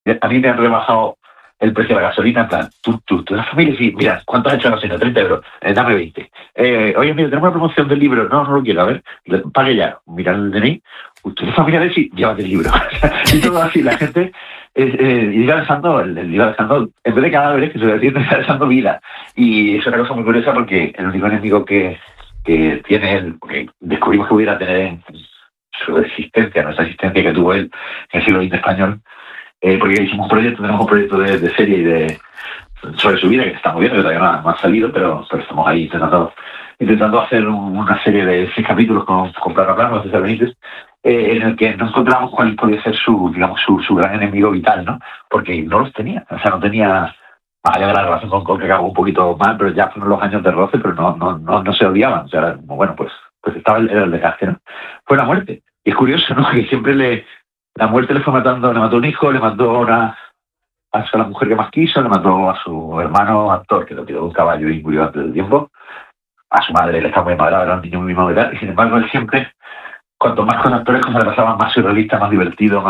A mí me han rebajado el precio de la gasolina, en plan, tú la familia, sí, mira, ¿cuánto has hecho la gasolina? 30 euros, dame 20. Oye, mira, tenemos una promoción del libro, no lo quiero, a ver, pague ya, mira el DNI, tú eres familiar, sí, llévate el libro. Y todo así, la gente iba dejando, iba dejando, en vez de cadáveres, que se decir, iba dejando vida. Y es una cosa muy curiosa porque el único enemigo que tiene él, porque descubrimos que pudiera tener en su existencia, nuestra existencia que tuvo él en el siglo XX español, porque hicimos un proyecto, tenemos un proyecto de serie y sobre su vida que está muy bien, que todavía no ha salido, pero estamos ahí intentando hacer una serie de 6 capítulos con Plano Plano, César Benítez, en el que no encontramos cuál podía ser su gran enemigo vital, ¿no? Porque no los tenía, o sea, no tenía, más allá de la relación con que acabó un poquito mal, pero ya fueron los años de roce, pero no se odiaban, o sea, era como, bueno, pues estaba el desgaste, ¿no? Fue la muerte. Y es curioso, ¿no? Que siempre la muerte le mató un hijo, le mató a la mujer que más quiso, le mató a su hermano actor, que lo tiró de un caballo y murió antes del tiempo, a su madre, le está muy madre, era un niño muy malo y tal, y sin embargo él siempre, cuanto más con actores, como se le pasaba, más surrealista, más divertido,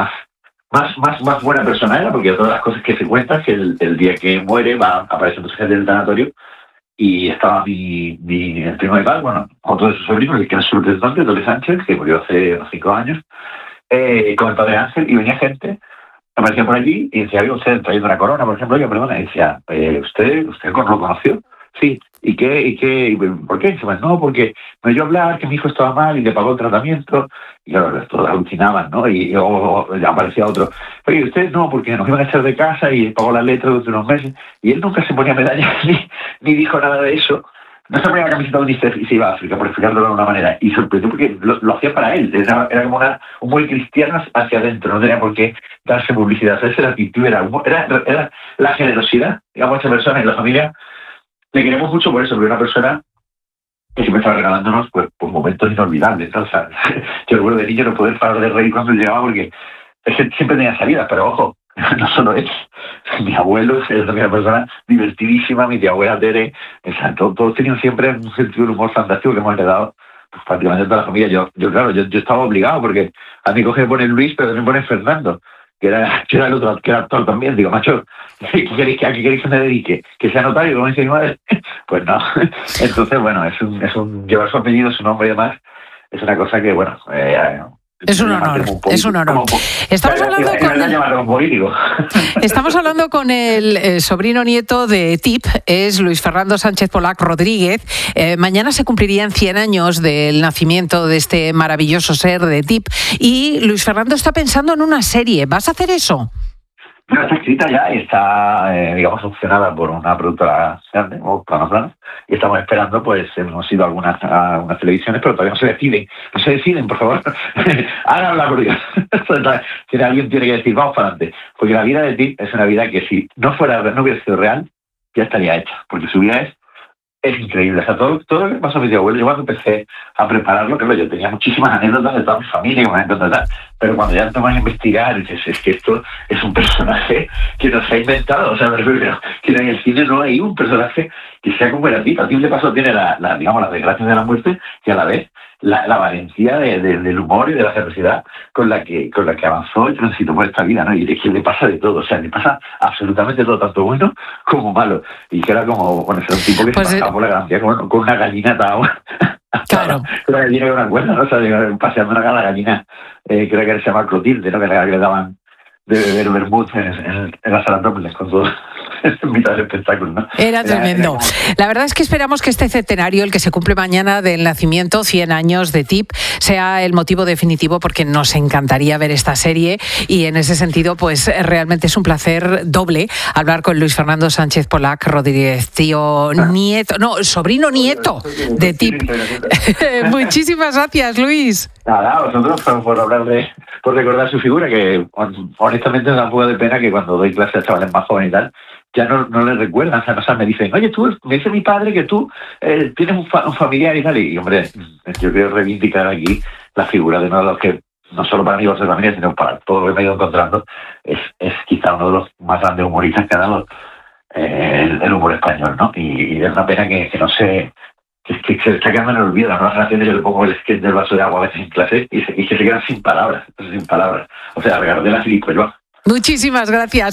más buena persona era, porque todas las cosas que se cuentan, que el día que muere aparece un gente del tanatorio, y estaba el primo de Paz, bueno, otro de sus sobrinos, el que era su representante, Dolly Sánchez, que murió hace unos 5 años, con el padre Ángel, y venía gente, aparecía por allí y decía, oye, usted trayendo una corona, por ejemplo, yo, perdona, y decía, ¿usted lo conoció? Sí. ¿Y por qué? Dice, no, porque me oyó hablar que mi hijo estaba mal y le pagó el tratamiento, y claro, todos alucinaban, ¿no? Y aparecía otro, oye, usted no, porque nos iban a echar de casa y pagó la letra durante unos meses, y él nunca se ponía medallas ni dijo nada de eso. No se ponía la camiseta de UNICEF y se iba a África, por explicarlo de alguna manera. Y sorprendió porque lo hacía para él. Era como un muy cristiano hacia adentro. No tenía por qué darse publicidad. Esa era la actitud, era la generosidad. Digamos, esa persona y la familia le queremos mucho por eso, porque era una persona que siempre estaba regalándonos pues momentos inolvidables, ¿no? O sea, yo recuerdo de niño no poder parar de reír cuando llegaba porque es que siempre tenía salidas, pero ojo, no solo eso. Mi abuelo es también una persona divertidísima, mi tía abuela Tere, o sea, todos tenían siempre un sentido de humor fantástico que hemos heredado pues, prácticamente toda la familia. Yo estaba obligado porque a mi coge me pone Luis, pero también pone Fernando, que era el otro, que era actor también. Digo, macho, ¿a qué queréis que me dedique? ¿Que sea notario, como dice mi madre? Pues no. Entonces, bueno, es un llevar su apellido, su nombre y demás, es una cosa que, bueno... es un honor, es un honor. Estamos hablando con el sobrino nieto de TIP, es Luis Fernando Sánchez Polac Rodríguez. Mañana se cumplirían 100 años del nacimiento de este maravilloso ser de TIP y Luis Fernando está pensando en una serie. ¿Vas a hacer eso? No, está escrita ya y está, digamos, opcionada por una productora grande, o Plano Plano, y estamos esperando, pues, hemos ido a algunas televisiones, pero todavía no se deciden, por favor, háganla por Dios. Alguien tiene que decir, vamos para adelante, porque la vida de Tip es una vida que si no hubiera sido real, ya estaría hecha, porque su vida es increíble. O sea, todo lo que pasó a mi tío abuelo, yo cuando empecé a prepararlo, claro, yo tenía muchísimas anécdotas de toda mi familia, pero cuando ya te vas a investigar, dices, es que esto es un personaje que no se ha inventado. O sea, me refiero que en el cine no hay un personaje que sea como era Tip. A Tip le pasó, tiene digamos, las desgracias de la muerte y a la vez la valentía del humor y de la generosidad con la que avanzó y transitó por esta vida, ¿no? Y es que le pasa de todo, o sea, le pasa absolutamente todo, tanto bueno como malo. Y que era como, bueno, era un tipo que se pasaba por la garantía con una gallina atada. Claro. Una gallina con una cuerda, ¿no? O sea, paseando una gallina, creo que se llama Clotilde, ¿no? Que le daban de beber vermut en las Salantópolis con todo. En mitad del espectáculo, ¿no? Era tremendo. La verdad es que esperamos que este centenario, el que se cumple mañana del nacimiento, 100 años de TIP, sea el motivo definitivo, porque nos encantaría ver esta serie y en ese sentido, pues realmente es un placer doble hablar con Luis Fernando Sánchez Polac Rodríguez, sobrino nieto de TIP. Muchísimas gracias, Luis. Nada, vosotros por recordar su figura, que honestamente me da un poco de pena que cuando doy clases a chavales más jóvenes y tal, ya no les recuerdan, o sea, me dicen, oye, me dice mi padre que tú tienes un familiar y tal, y hombre, yo quiero reivindicar aquí la figura de uno de los que, no solo para mí de familia, sino para todo lo que me he ido encontrando, es quizá uno de los más grandes humoristas que ha dado el humor español, ¿no? Y es una pena que no sé, que se está quedando en el olvido. Las nuevas generaciones, yo le pongo el sketch del vaso de agua a veces en clase y que se quedan sin palabras. O sea, regalarle la gilipollas. Muchísimas gracias.